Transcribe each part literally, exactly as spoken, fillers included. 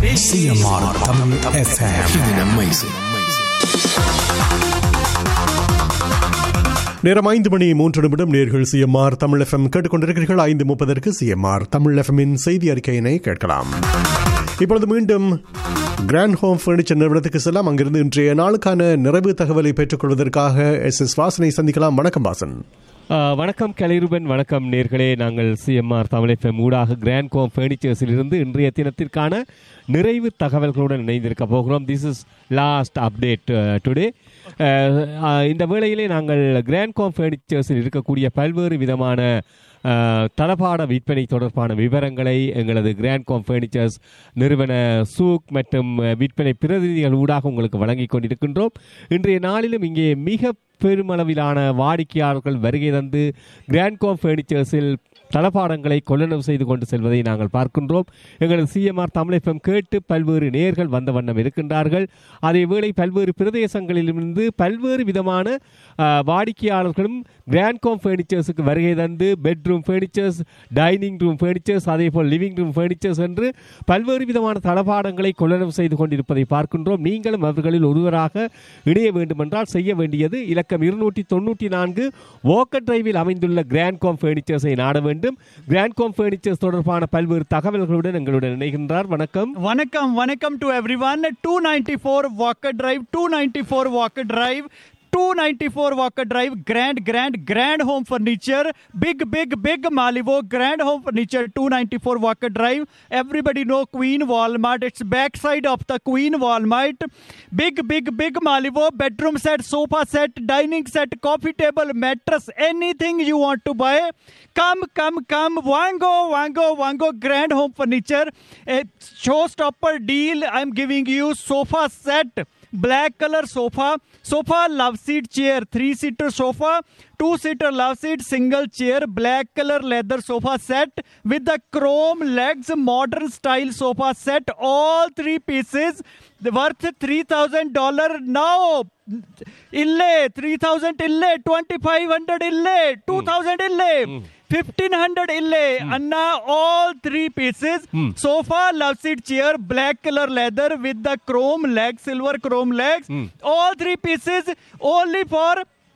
C M R Tamil F M. இது நம்ம இசை. நேரம் ஐந்து மணி மூன்று நிமிடம். நேர்கள் சிஎம்ஆர் தமிழ் எஃப்எம் கேட்டுக்கொண்டிருக்கிறீர்கள். ஐந்து முப்பதற்கு சிஎம்ஆர் தமிழ் எஃப்எம்மின் செய்தி அறிக்கையினை கேட்கலாம். இப்பொழுது மீண்டும் கிராண்ட் ஹோம் பர்னிச்சர் நிறுவனத்துக்கு செல்லாம். அங்கிருந்து இன்றைய நாளுக்கான நிறைவு தகவலை பெற்றுக் கொள்வதற்காக எஸ் எஸ் வாசனை சந்திக்கலாம். வணக்கம் வாசன். வணக்கம் கலைருபன். வணக்கம் நேர்களே. நாங்கள் சிஎம்ஆர் தமிழ் எஃப்எம் ஊடாக கிராண்ட் ஹோம் பர்னிச்சர்ஸில் இருந்து இன்றைய தினத்திற்கான நிறைவு தகவல்களுடன் இணைந்திருக்க போகிறோம். This is last update today. இந்த வேளையிலே நாங்கள் கிராண்ட் ஹோம் பர்னிச்சர்ஸில் இருக்கக்கூடிய பல்வேறு விதமான தளபாட விற்பனை தொடர்பான விவரங்களை எங்களது கிராண்ட் ஹோம் பர்னிச்சர்ஸ் நிறுவன சூக் மற்றும் விற்பனை பிரதிநிதிகள் ஊடாக உங்களுக்கு வழங்கி கொண்டிருக்கின்றோம். இன்றைய நாளிலும் இங்கே மிக பெருமளவிலான வாடிக்கையாளர்கள் வருகை தந்து கிராண்ட் ஹோம் பர்னிச்சர்ஸில் தளபாடங்களை கொள்ளளவு செய்து கொண்டு செல்வதை நாங்கள் பார்க்கின்றோம். எங்களது சிஎம்ஆர் தமிழ் எஃப்எம் கேட்டு பல்வேறு நேயர்கள் வந்த வண்ணம் இருக்கின்றார்கள். அதேவேளை பல்வேறு பிரதேசங்களிலிருந்து பல்வேறு விதமான வாடிக்கையாளர்களும் கிராண்ட் ஹோம் பர்னிச்சர்ஸுக்கு வருகை தந்து bedroom furnitures, dining room furnitures, அதே போல் லிவிங் ரூம் பர்னிச்சர்ஸ் என்று பல்வேறு விதமான தளபாடங்களை கொள்ளளவு செய்து கொண்டிருப்பதை பார்க்கின்றோம். நீங்களும் அவர்களில் ஒருவராக இணைய வேண்டுமென்றால் செய்ய வேண்டியது இலக்கம் இருநூற்றி தொண்ணூற்றி நான்கு வாக்கர் டிரைவில் அமைந்துள்ள கிராண்ட் ஹோம் பர்னிச்சர்ஸை நாட வேண்டும். கிராண்ட் ஹோம் பர்னிச்சர்ஸ் தொடர்பான பல்வேறு தகவல்களுடன் எங்களுடன் இணைகின்றார். வணக்கம். வணக்கம் வணக்கம் to everyone. Two ninety four Walker drive, two ninety four Walker drive, two ninety-four Walker Drive, grand grand grand home furniture, big big big Malibu grand home furniture, two ninety-four Walker Drive. Everybody know Queen Walmart, it's backside of the Queen Walmart. Big big big Malibu bedroom set, sofa set, dining set, coffee table, mattress, anything you want to buy, come come come wango wango wango grand home furniture. A showstopper deal, I'm giving you sofa set, black color sofa, sofa love seat chair, three seater sofa, two seater love seat, single chair, black color leather sofa set with the chrome legs, modern style sofa set, all three pieces worth three thousand dollars now. Ille three thousand ille, twenty-five hundred ille, two thousand ille, mm. fifteen hundred ille, mm. Anna, all three pieces, mm. sofa, love seat chair, black color leather with the chrome legs, silver chrome legs, mm. all three pieces only for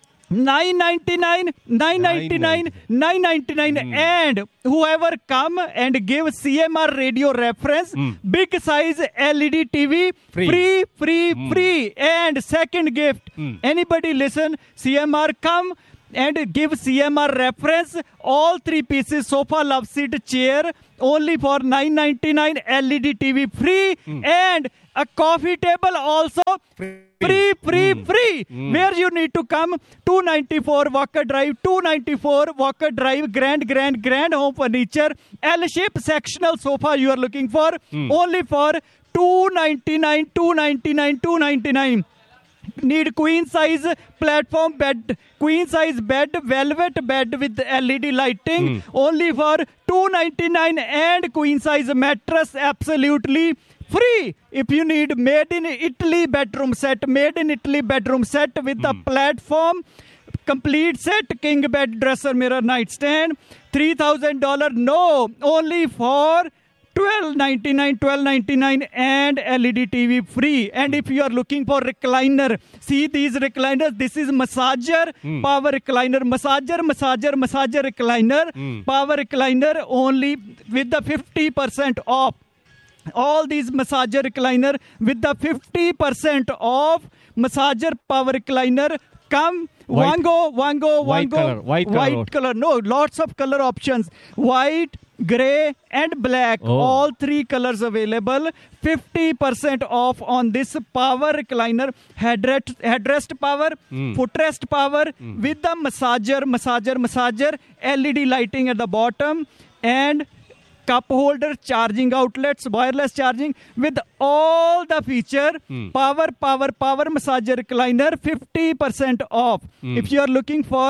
nine ninety-nine, nine ninety-nine, nine ninety-nine. Mm. And whoever come and give C M R radio reference, mm. big size L E D T V, free, free, free, mm. free. And second gift, mm. anybody listen, C M R come and give C M R reference, all three pieces sofa, love seat, chair, only for nine ninety-nine, L E D T V free, mm. and a coffee table also free, free, free, mm. free. Mm. Where you need to come, two ninety-four Walker Drive, two ninety-four Walker Drive, grand, grand, grand home furniture, L-shape sectional sofa you are looking for, mm. only for two ninety-nine, two ninety-nine, two ninety-nine. Need queen size platform bed, queen size bed, velvet bed with L E D lighting, mm. only for two ninety-nine, and queen size mattress absolutely free. If you need made in Italy bedroom set, made in Italy bedroom set with mm. the platform, complete set, king bed, dresser, mirror, nightstand, three thousand dollars. No, only for twelve ninety-nine, twelve ninety-nine, and L E D T V free. And if you are looking for recliner, see these recliners, this is massager, mm. power recliner, massager, massager, massager recliner, mm. power recliner, only with the fifty percent off. All these massager recliner with the fifty percent off, massager power recliner. Come, white, wango, wango, white wango, color, white, white color. color. No, lots of color options. White, grey and black, oh. all three colors available. fifty percent off on this power recliner, headrest, headrest power, mm. footrest power, mm. with the massager, massager, massager, L E D lighting at the bottom, and cup holder, charging outlets, wireless charging with all the feature, mm. power, power, power massager recliner, fifty percent off. Mm. If you are looking for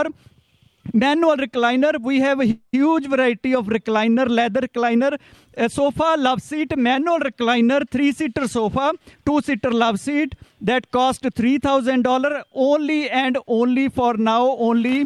manual recliner, we have a huge variety of recliner, leather recliner, a sofa, love seat, manual recliner, three-seater sofa, two-seater love seat, that cost three thousand dollars only, and only for now, only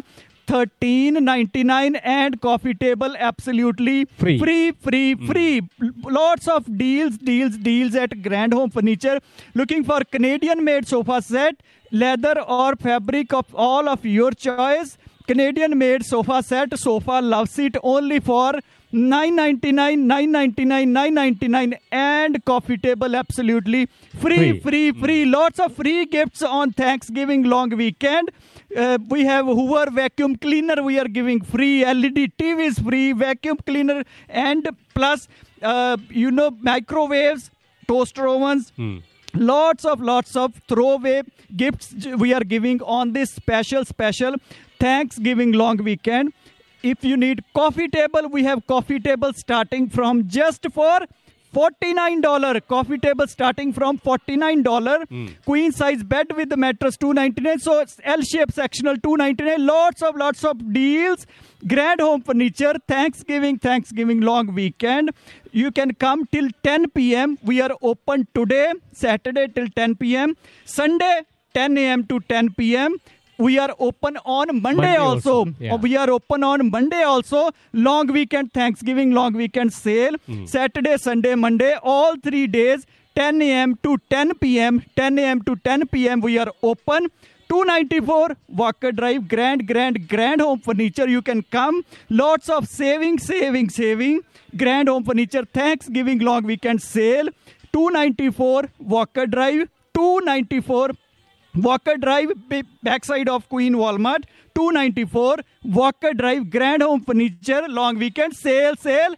thirteen ninety-nine and coffee table absolutely Free. free free Mm. free lots of deals deals deals at Grand Home Furniture. Looking for Canadian made sofa set, leather or fabric of all of your choice. Canadian made sofa set, sofa love seat only for nine ninety-nine, nine ninety-nine, nine ninety-nine and coffee table absolutely free Free. free free Mm. lots of free gifts on Thanksgiving long weekend. Uh, we have Hoover vacuum cleaner, we are giving free. L E D T V is free, vacuum cleaner, and plus uh, you know microwaves, toaster ovens. Hmm. Lots of lots of throwaway gifts we are giving on this special special Thanksgiving long weekend. If you need coffee table, we have coffee table starting from just for forty-nine dollars. Coffee table starting from forty-nine dollars. Mm. Queen size bed with the mattress two ninety-nine. So it's L-shaped sectional two ninety-nine. Lots of lots of deals. Grand Home Furniture. Thanksgiving Thanksgiving long weekend. You can come till ten p.m. We are open today, Saturday till ten p.m. Sunday ten a.m. to ten p.m. We are open on Monday, Monday also. also, yeah. We are open on Monday also. Long weekend, Thanksgiving long weekend sale. Mm. Saturday, Sunday, Monday, all three days, ten a.m. to ten p.m. ten a.m. to ten p.m. we are open. two ninety-four Walker Drive, Grand, Grand, Grand Home Furniture. You can come. Lots of saving, saving, saving. Grand Home Furniture, Thanksgiving long weekend sale. two ninety-four Walker Drive, two ninety-four Walker Drive, b- backside of Queen Walmart. two ninety-four Walker Drive, Grand Home Furniture, long weekend sale, sale,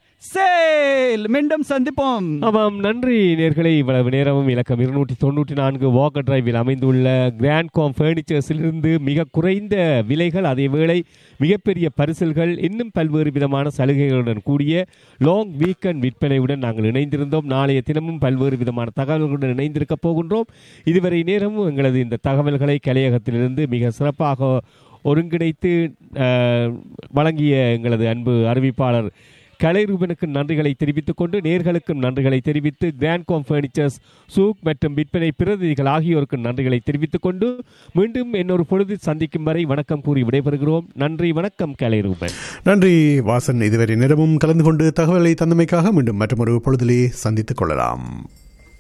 sale. மீண்டும் சந்திப்போம். ஆமாம், நன்றி நேர்களே. இவ்வளவு நேரமும் இலக்கம் இருநூற்றி தொண்ணூற்றி நான்கு வாக்கர் டிரைவில் அமைந்துள்ள கிராண்ட் காம் ஃபர்னிச்சர்ஸிலிருந்து மிக குறைந்த விலைகள், அதே வேளை மிகப்பெரிய பரிசல்கள், இன்னும் பல்வேறு விதமான சலுகைகளுடன் கூடிய லாங் வீக்கெண்ட் விற்பனையுடன் நாங்கள் இணைந்திருந்தோம். நாளைய தினமும் பல்வேறு விதமான தகவல்களுடன் இணைந்திருக்க போகின்றோம். இதுவரை நேரமும் எங்களது இந்த தகவல்களை கலையகத்திலிருந்து மிக சிறப்பாக ஒருங்கிணைத்து வழங்கிய எங்களது அன்பு அறிவிப்பாளர் கலைரூபனுக்கு நன்றிகளை தெரிவித்துக் கொண்டு, நேர்களுக்கும் நன்றிகளை தெரிவித்து, கிராண்ட் காம் ஃபர்னிச்சர்ஸ் சூக் மற்றும் விற்பனை பிரதிநிதிகள் ஆகியோருக்கு நன்றிகளை தெரிவித்துக் கொண்டு, மீண்டும் இன்னொரு பொழுது சந்திக்கும் வரை வணக்கம் கூறி விடைபெறுகிறோம். நன்றி, வணக்கம் கலைரூபன். நன்றி வாசன். இதுவரை நேரமும் கலந்து கொண்டு தகவலை தந்தமைக்காக மீண்டும் மற்றொரு பொழுதிலே சந்தித்துக் கொள்ளலாம்.